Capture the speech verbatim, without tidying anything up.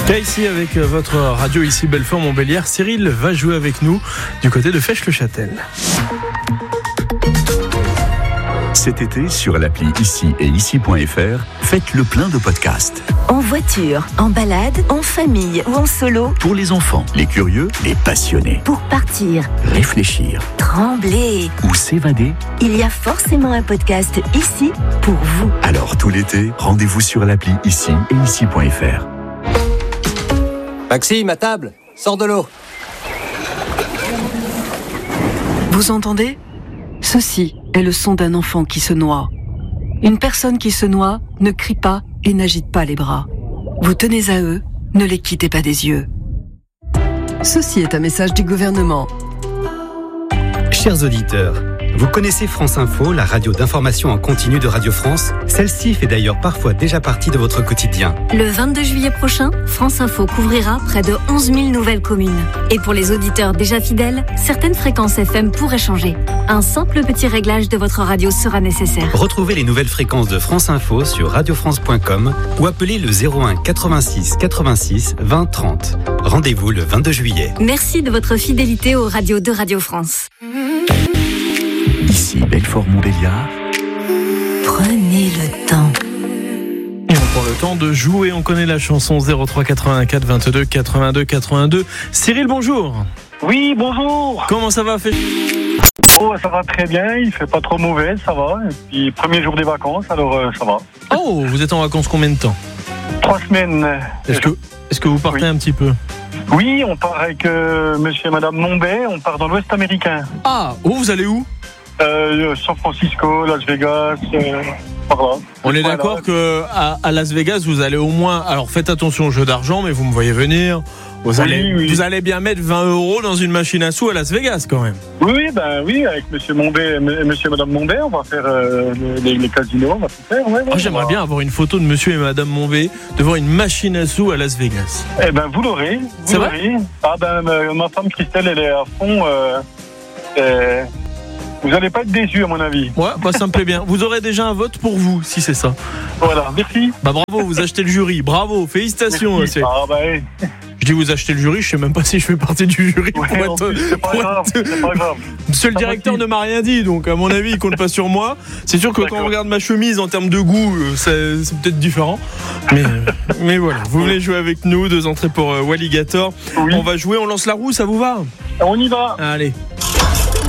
Là, ici, avec votre radio, ici Belfort-Montbéliard, Cyril va jouer avec nous du côté de Fesches-le-Châtel. Cet été, sur l'appli Ici et Ici point F R, faites le plein de podcasts. En voiture, en balade, en famille ou en solo. Pour les enfants, les curieux, les passionnés. Pour partir, réfléchir, trembler ou s'évader. Il y a forcément un podcast ici pour vous. Alors tout l'été, rendez-vous sur l'appli Ici et Ici point F R. Maxime, à table, sors de l'eau. Vous entendez ? Ceci est le son d'un enfant qui se noie. Une personne qui se noie ne crie pas et n'agite pas les bras. Vous tenez à eux, ne les quittez pas des yeux. Ceci est un message du gouvernement. Chers auditeurs, vous connaissez France Info, la radio d'information en continu de Radio France. Celle-ci fait d'ailleurs parfois déjà partie de votre quotidien. Le vingt-deux juillet prochain, France Info couvrira près de onze mille nouvelles communes. Et pour les auditeurs déjà fidèles, certaines fréquences F M pourraient changer. Un simple petit réglage de votre radio sera nécessaire. Retrouvez les nouvelles fréquences de France Info sur radio france point com ou appelez le zéro un quatre-vingt-six quatre-vingt-six vingt trente. Rendez-vous le vingt-deux juillet. Merci de votre fidélité aux radios de Radio France. Ici Belfort-Montbéliard. Prenez le temps. Et on prend le temps de jouer. On connaît la chanson zéro trois quatre-vingt-quatre vingt-deux quatre-vingt-deux quatre-vingt-deux. Cyril, bonjour. Oui, bonjour. Comment ça va, fait Oh, ça va très bien, il fait pas trop mauvais, ça va. Et puis, premier jour des vacances, alors euh, ça va. Oh, vous êtes en vacances combien de temps? Trois semaines. Est-ce que, est-ce que vous partez oui. un petit peu? Oui, on part avec euh, monsieur et madame Mombay, on part dans l'Ouest américain. Ah, oh, vous allez où? euh, San Francisco, Las Vegas, euh, par là. On est Voilà. d'accord que à, à Las Vegas, vous allez au moins... Alors, faites attention au jeu d'argent, mais vous me voyez venir. Vous, Oui, allez, oui. vous allez bien mettre vingt euros dans une machine à sous à Las Vegas, quand même. Oui, oui, ben oui, avec monsieur Mombay et monsieur et madame Mombay, on va faire euh, les, les casinos, on va tout faire. Ouais, ouais, Oh, j'aimerais on va... bien avoir une photo de monsieur et madame Mombay devant une machine à sous à Las Vegas. Eh ben, vous l'aurez. Vous C'est vrai l'aurez. Ah ben, ma, ma femme Christelle, elle est à fond. Euh, euh, vous n'allez pas être déçus, à mon avis. Ouais, bah, ça me plaît bien. Vous aurez déjà un vote pour vous, si c'est ça. Voilà, merci. Bah bravo, vous achetez le jury. Bravo, félicitations. Merci. C'est... Ah bah oui. Je dis vous achetez le jury, je sais même pas si je fais partie du jury. Ouais, pour en être... plus, c'est pas pour grave, être- c'est pas grave. Monsieur le Ça directeur va, ne m'a rien dit, donc à mon avis, il compte pas sur moi. C'est sûr que quand D'accord. on regarde ma chemise en termes de goût, euh, c'est, c'est peut-être différent. Mais, euh, mais voilà, vous voulez jouer avec nous, deux entrées pour euh, Walligator. Oui. On va jouer, on lance la roue, ça vous va? On y va. Allez.